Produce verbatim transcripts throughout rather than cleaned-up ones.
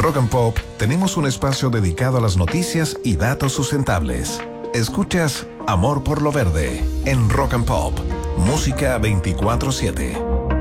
Rock and Pop tenemos un espacio dedicado a las noticias y datos sustentables. Escuchas Amor por lo Verde en Rock and Pop, música veinticuatro siete.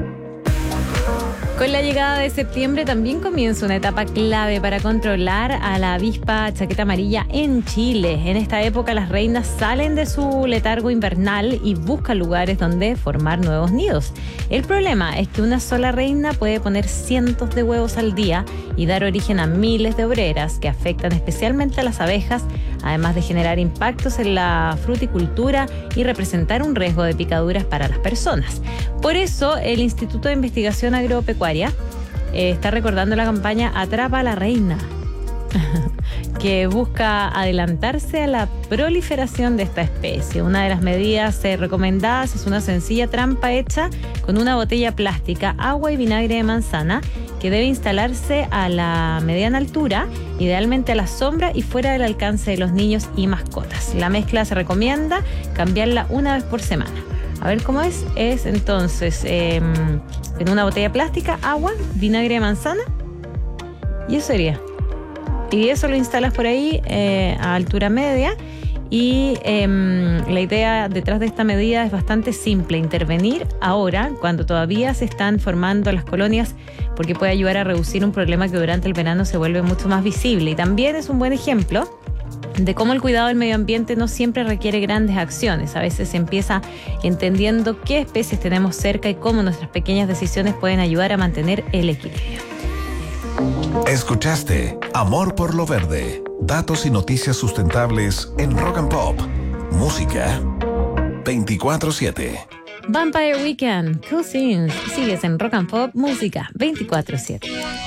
Con la llegada de septiembre también comienza una etapa clave para controlar a la avispa chaqueta amarilla en Chile. En esta época las reinas salen de su letargo invernal y buscan lugares donde formar nuevos nidos. El problema es que una sola reina puede poner cientos de huevos al día y dar origen a miles de obreras que afectan especialmente a las abejas, además de generar impactos en la fruticultura y representar un riesgo de picaduras para las personas. Por eso, el Instituto de Investigación Agropecuaria eh, está recordando la campaña Atrapa a la Reina, que busca adelantarse a la proliferación de esta especie. Una de las medidas eh, recomendadas es una sencilla trampa hecha con una botella plástica, agua y vinagre de manzana, que debe instalarse a la mediana altura, idealmente a la sombra y fuera del alcance de los niños y mascotas. La mezcla se recomienda cambiarla una vez por semana. A ver cómo es. Es entonces eh, en una botella plástica, agua, vinagre de manzana y eso sería. Y eso lo instalas por ahí eh, a altura media. Y eh, la idea detrás de esta medida es bastante simple: intervenir ahora, cuando todavía se están formando las colonias, porque puede ayudar a reducir un problema que durante el verano se vuelve mucho más visible. Y también es un buen ejemplo de cómo el cuidado del medio ambiente no siempre requiere grandes acciones. A veces se empieza entendiendo qué especies tenemos cerca y cómo nuestras pequeñas decisiones pueden ayudar a mantener el equilibrio. Escuchaste Amor por lo Verde. Datos y noticias sustentables en Rock and Pop. Música veinticuatro siete. Vampire Weekend, Cool Scenes. Sigues en Rock and Pop, música veinticuatro siete.